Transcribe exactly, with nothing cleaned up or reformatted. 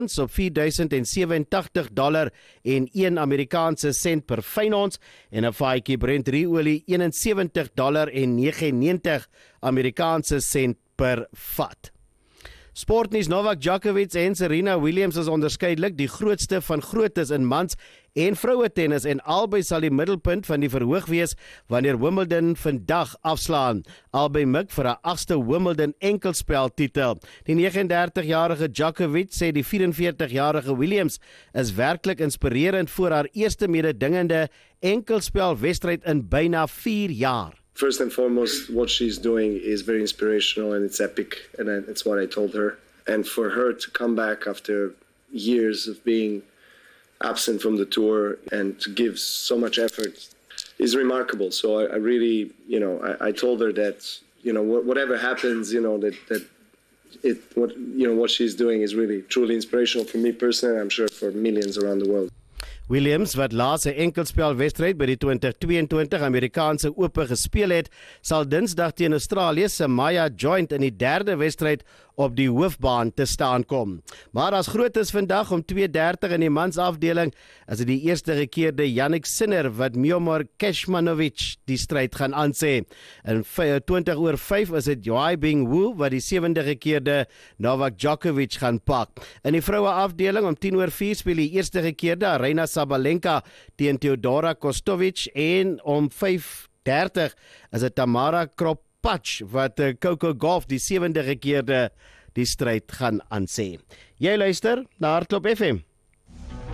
op vier duisend sewe-en-tagtig dollar en een Amerikaanse sent per fynons en 'n vatjie Brent-olie eenensewentig dollar en negenennegentig Amerikaanse sent per vat. Sportnuus: Novak Djokovic en Serena Williams is onderskeidelik die grootste van grootes in mans en vroue tennis en albei sal die middelpunt van die verhoog wees wanneer Wimbledon vandag afslaan. Albei mik vir 'n agste Wimbledon enkelspeltitel. Die negenendertigjarige Djokovic sê die vierenveertigjarige Williams is werklik inspirerend voor haar eerste mededingende enkelspelwedstryd in byna vier jaar. First and foremost, what she's doing is very inspirational and it's epic, and it's what I told her. And for her to come back after years of being absent from the tour and to give so much effort is remarkable. So I, I really, you know, I, I told her that, you know, wh whatever happens, you know, that that it, what you know, what she's doing is really truly inspirational for me personally, and I'm sure for millions around the world. Williams, wat laas 'n enkelspelwedstryd by die twintig tweeëntwintig Amerikaanse Ope gespeel het, sal Dinsdag teen Australië se Maya Joint in die derde wedstryd op die hoofbaan te staan kom. Maar as groot is vandag om twee dertig in die mansafdeling, is dit die eerste gekeerde Jannik Sinner wat Miomir Kecmanovic die stryd gaan aansê. In twintig oor vyf is dit Yai Bing Wu wat die sewende gekeerde Novak Djokovic gaan pak. In die vroue afdeling om tien oor vier speel die eerste gekeerde Aryna Sabalenka teen Teodora Kostovic en om vyf dertig is dit Tamara Kropatsch wat Coco Gauff die sewende gekeerde die stryd gaan aansê. Jy luister na Hardloop F M.